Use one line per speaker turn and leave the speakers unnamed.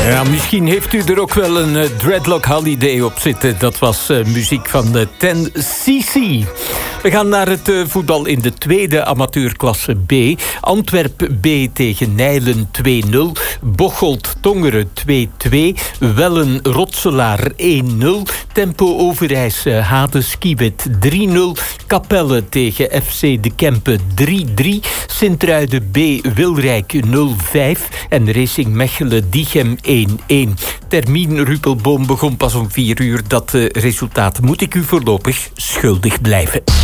Ja, misschien heeft u er ook wel een Dreadlock Holiday op zitten. Dat was muziek van 10cc. We gaan naar het voetbal in de tweede amateurklasse B. Antwerp B tegen Nijlen 2-0. Bocholt Tongeren 2-2. Wellen Rotselaar 1-0. Tempo Overijs Hades Kiewit 3-0. Capelle tegen FC De Kempen 3-3. Sint-Truiden B Wilrijk 0-5. En Racing Mechelen Diegem 1-1. Termien Rupelboom begon pas om 4 uur. Dat resultaat moet ik u voorlopig schuldig blijven.